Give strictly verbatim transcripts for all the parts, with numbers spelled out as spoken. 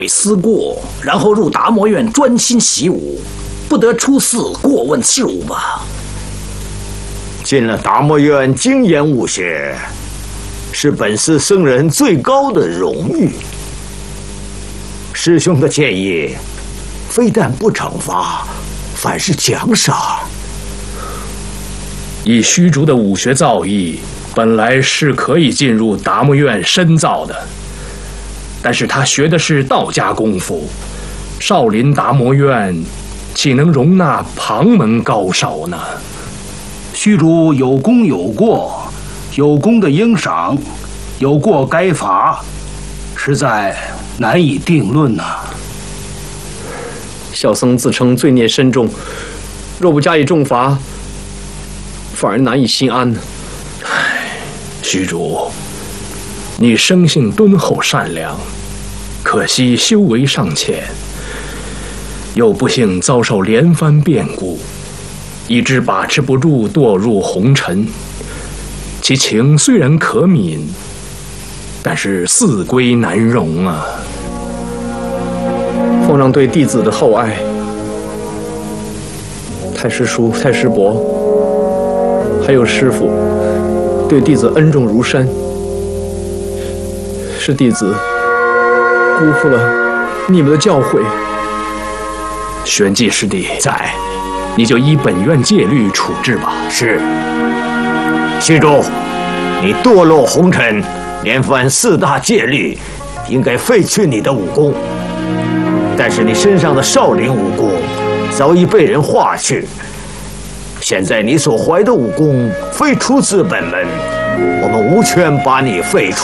思过，然后入达摩院专心习武，不得出寺过问事务吧？ 进了达摩院精研武学，是本寺僧人最高的荣誉。师兄的建议，非但不惩罚，反是奖赏。 以虚竹的武学造诣，本来是可以进入达摩院深造的，但是他学的是道家功夫，少林达摩院岂能容纳旁门高手呢？ 虚竹有功有过，有功的应赏，有过该罚，实在难以定论呐、啊。 小僧自称罪孽深重，若不加以重罚，反而难以心安呢。 唉，虚竹，你生性敦厚善良，可惜修为尚浅，又不幸遭受连番变故，以致把持不住，堕入红尘。其情虽然可悯，但是似归难容啊。 方丈对弟子的厚爱，太师叔、太师伯，还有师父对弟子恩重如山，是弟子辜负了你们的教诲。 玄寂师弟在，你就依本院戒律处置吧。 是。虚竹，你堕落红尘，连犯四大戒律，应该废去你的武功。但是你身上的少林武功早已被人化去，现在你所怀的武功非出自本门，我们无权把你废除。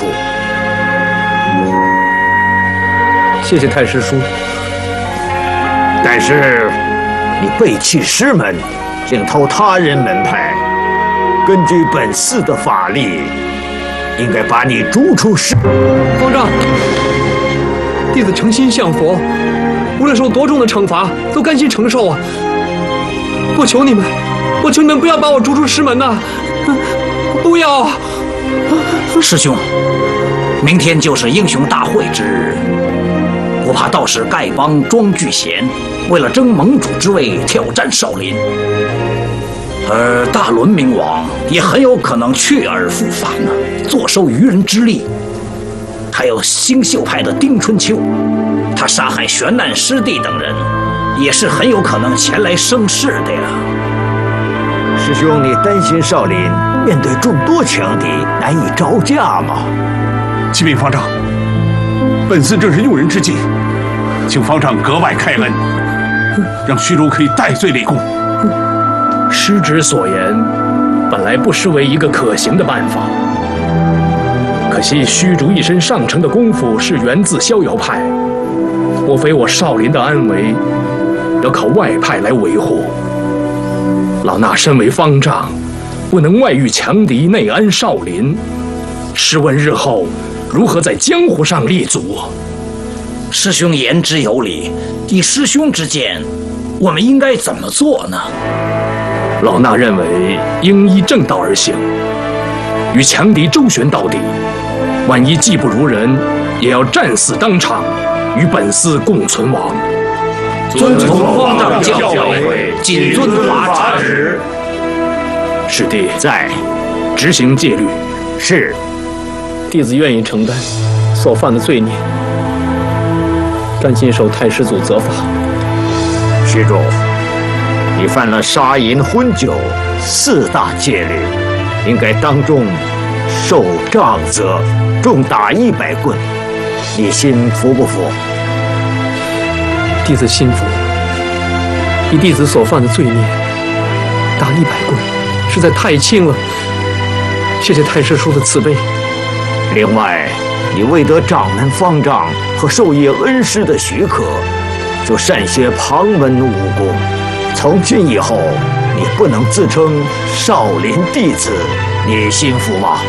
谢谢太师叔。 但是你背弃师门，另投他人门派，根据本寺的法律，应该把你逐出师。 方丈，弟子诚心向佛，无论受多重的惩罚，都甘心承受啊！我求你们，我求你们不要把我逐出师门呐、啊！不要！ 师兄，明天就是英雄大会之日，我怕道士丐帮庄聚贤为了争盟主之位挑战少林，而大轮明王也很有可能去而复返呢、啊，坐收渔人之利。还有星宿派的丁春秋，他杀害玄难师弟等人，也是很有可能前来生事的呀。 师兄，你担心少林面对众多强敌难以招架吗？ 启禀方丈，本寺正是用人之际，请方丈格外开恩，让虚竹可以戴罪立功。 师侄所言，本来不失为一个可行的办法。可惜虚竹一身上乘的功夫是源自逍遥派，莫非我少林的安危要靠外派来维护？老衲身为方丈，不能外遇强敌，内安少林，试问日后如何在江湖上立足？ 师兄言之有理，以师兄之见，我们应该怎么做呢？ 老衲认为应依正道而行，与强敌周旋到底。万一技不如人，也要战死当场，与本寺共存亡。 遵从方丈教诲，谨遵法察旨。 师弟在， 执行戒律。 是， 弟子愿意承担所犯的罪孽，甘心受太师祖责罚。 虚竹，你犯了杀淫荤酒四大戒律，应该当众受杖责，重打一百棍，你心服不服？ 弟子心服。以弟子所犯的罪孽，打一百棍，实在太轻了。谢谢太师叔的慈悲。 另外，你未得掌门方丈和授业恩师的许可，就擅学旁门武功，从今以后，你不能自称少林弟子，你心服吗？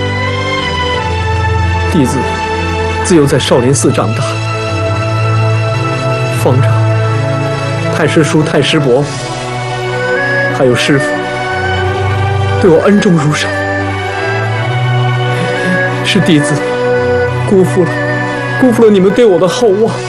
弟子自幼在少林寺长大，方丈、太师叔、太师伯，还有师父，对我恩重如山，是弟子辜负了，辜负了你们对我的厚望。